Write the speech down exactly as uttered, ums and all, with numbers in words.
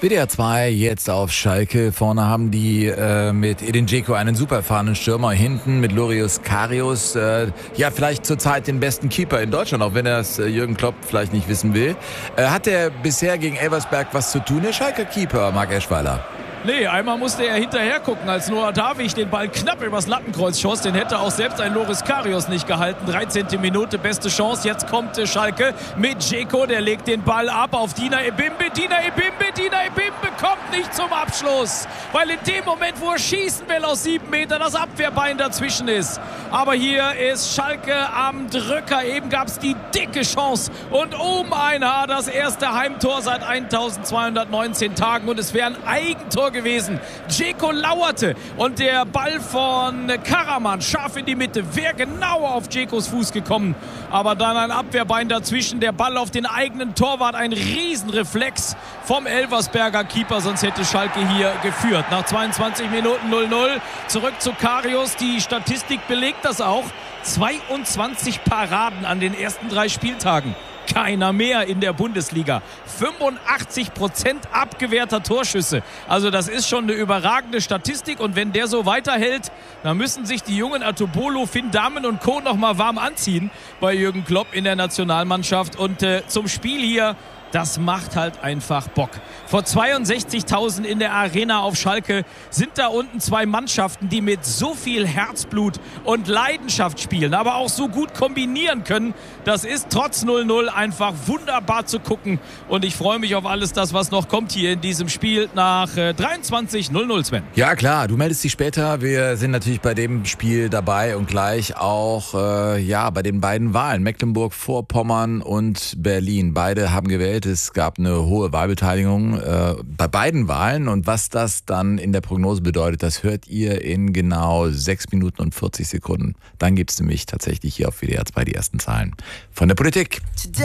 W D R zwei jetzt auf Schalke. Vorne haben die äh, mit Edin Dzeko einen super erfahrenen Stürmer. Hinten mit Loris Karius, äh, ja vielleicht zurzeit den besten Keeper in Deutschland, auch wenn das äh, Jürgen Klopp vielleicht nicht wissen will. Äh, hat der bisher gegen Elversberg was zu tun, der Schalker Keeper, Marc Eschweiler? Nee, einmal musste er hinterher gucken, als Noah Davig den Ball knapp übers Lattenkreuz schoss. Den hätte auch selbst ein Loris Karius nicht gehalten. dreizehnte Minute, beste Chance. Jetzt kommt äh, Schalke mit Dzeko. Der legt den Ball ab auf Dina Ebimbe. Dina Ebimbe, Dina Ebimbe kommt nicht zum Abschluss. Weil in dem Moment, wo er schießen will aus sieben Metern, das Abwehrbein dazwischen ist. Aber hier ist Schalke am Drücker. Eben gab es die dicke Chance. Und um ein Haar das erste Heimtor seit eintausendzweihundertneunzehn Tagen. Und es wäre ein Eigentor gewesen. Dzeko lauerte und der Ball von Karaman scharf in die Mitte. Wäre genau auf Dzekos Fuß gekommen. Aber dann ein Abwehrbein dazwischen. Der Ball auf den eigenen Torwart. Ein Riesenreflex vom Elversberger Keeper. Sonst hätte Schalke hier geführt. Nach zweiundzwanzig Minuten null null. Zurück zu Karius. Die Statistik belegt das auch. zweiundzwanzig Paraden an den ersten drei Spieltagen. Keiner mehr in der Bundesliga. fünfundachtzig Prozent abgewehrter Torschüsse. Also das ist schon eine überragende Statistik. Und wenn der so weiterhält, dann müssen sich die jungen Atobolo, Finn Dahmen und Co. noch mal warm anziehen bei Jürgen Klopp in der Nationalmannschaft. Und äh, zum Spiel hier, das macht halt einfach Bock. Vor zweiundsechzigtausend in der Arena auf Schalke sind da unten zwei Mannschaften, die mit so viel Herzblut und Leidenschaft spielen, aber auch so gut kombinieren können. Das ist trotz null null einfach wunderbar zu gucken. Und ich freue mich auf alles das, was noch kommt hier in diesem Spiel nach äh, dreiundzwanzig null null, Sven. Ja klar, du meldest dich später. Wir sind natürlich bei dem Spiel dabei und gleich auch äh, ja bei den beiden Wahlen. Mecklenburg-Vorpommern und Berlin. Beide haben gewählt. Es gab eine hohe Wahlbeteiligung äh, bei beiden Wahlen. Und was das dann in der Prognose bedeutet, das hört ihr in genau sechs Minuten und vierzig Sekunden. Dann gibt es nämlich tatsächlich hier auf W D R zwei die ersten Zahlen von der Politik.